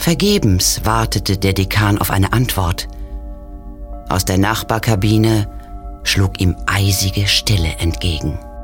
Vergebens wartete der Dekan auf eine Antwort. Aus der Nachbarkabine schlug ihm eisige Stille entgegen.